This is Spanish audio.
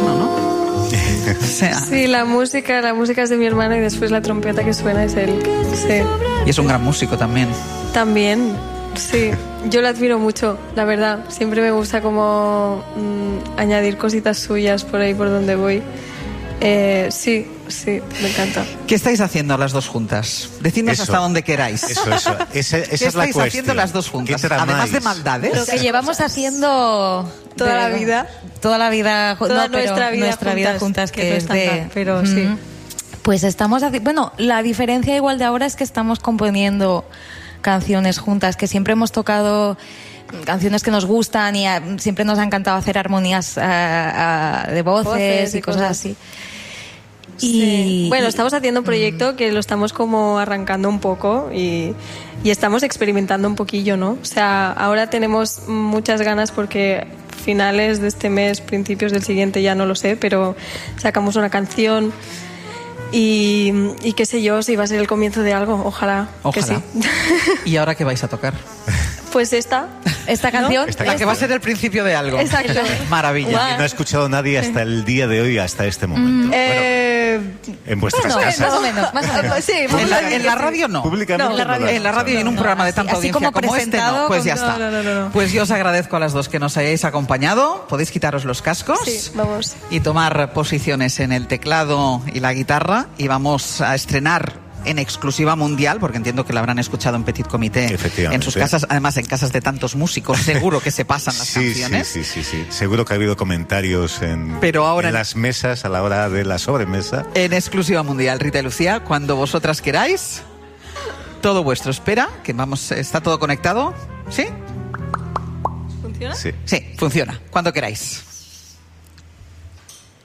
hermano, ¿no? O sea, Sí, la música es de mi hermano y después la trompeta que suena es él. Sí. y es un gran músico también. También, sí. Yo lo admiro mucho, la verdad. Siempre me gusta como añadir cositas suyas por ahí por donde voy. Sí, me encanta. ¿Qué estáis haciendo las dos juntas? Decidnos Eso. hasta donde queráis. Eso. Esa ¿Qué es la estáis cuestión. haciendo las dos juntas? ¿Qué tramáis? Además de maldades. Lo que llevamos haciendo Toda la vida. Toda la vida, Toda no, pero nuestra vida juntas, que no es tan de... mal, pero sí. Pues estamos haciendo... Bueno, la diferencia igual de ahora es que estamos componiendo canciones juntas, que siempre hemos tocado canciones que nos gustan y siempre nos ha encantado hacer armonías de voces y cosas así. Sí. Bueno, estamos haciendo un proyecto que lo estamos como arrancando un poco y estamos experimentando un poquillo, ¿no? O sea, ahora tenemos muchas ganas porque finales de este mes, principios del siguiente, ya no lo sé, pero sacamos una canción y qué sé yo, si va a ser el comienzo de algo, ojalá. Que sí. ¿Y ahora qué vais a tocar? Pues esta canción, La que va a ser el principio de algo. Exacto. Maravilla. Que no ha escuchado nadie hasta el día de hoy, hasta este momento. En vuestras casas. más o menos. Sí, En la radio no. Públicamente No, en la radio- lo has En la radio y en un programa de tanta así audiencia como como este, no. presentado, Pues ya no, está. no. Pues yo os agradezco a las dos que nos hayáis acompañado. Podéis quitaros los cascos Sí, vamos. y tomar posiciones en el teclado y la guitarra. Y vamos a estrenar en exclusiva mundial, porque entiendo que la habrán escuchado en Petit Comité, Efectivamente. en sus casas, además en casas de tantos músicos, seguro que se pasan las canciones. Sí. Seguro que ha habido comentarios en las mesas a la hora de la sobremesa. En exclusiva mundial, Rita y Lucía, cuando vosotras queráis, todo vuestro. Espera, que vamos, ¿está todo conectado? ¿Sí? ¿Funciona? Sí. Sí, funciona, cuando queráis.